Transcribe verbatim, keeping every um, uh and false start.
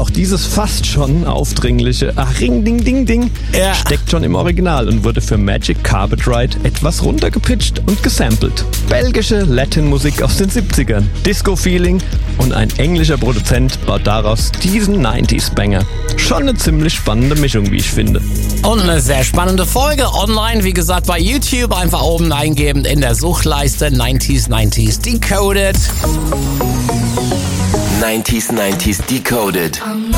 auch dieses fast schon aufdringliche Ach, Ring, Ding, Ding, Ding ja. steckt schon im Original und wurde für Magic Carpet Ride etwas runtergepitcht und gesampelt. Belgische Latin-Musik aus den siebzigern, Disco-Feeling und ein englischer Produzent baut daraus diesen neunziger-Banger. Schon eine ziemlich spannende Mischung, wie ich finde. Und eine sehr spannende Folge online, wie gesagt, bei YouTube. Einfach oben eingeben in der Suchleiste neunziger neunziger Decoded. neunziger neunziger Decoded.